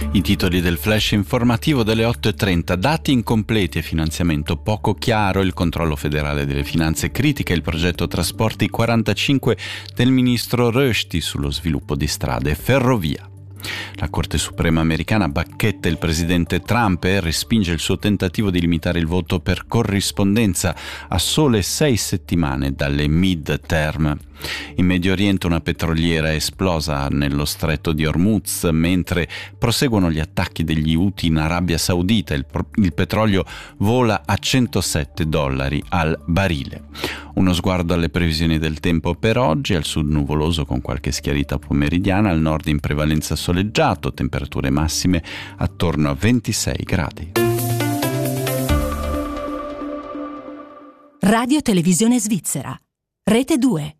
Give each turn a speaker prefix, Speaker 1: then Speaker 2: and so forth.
Speaker 1: I titoli del flash informativo delle 8.30, dati incompleti e finanziamento poco chiaro, il controllo federale delle finanze critica il progetto Trasporti 45 del ministro Rushdie sullo sviluppo di strade e ferrovia. La Corte Suprema americana bacchetta il presidente Trump e respinge il suo tentativo di limitare il voto per corrispondenza a sole 6 settimane dalle mid-term. In Medio Oriente una petroliera è esplosa nello stretto di Hormuz mentre proseguono gli attacchi degli Houthi in Arabia Saudita. Il petrolio vola a $107 al barile. Uno sguardo alle previsioni del tempo per oggi: al sud nuvoloso con qualche schiarita pomeridiana, al nord in prevalenza soleggiato, temperature massime attorno a 26 gradi.
Speaker 2: Radio Televisione Svizzera, Rete 2.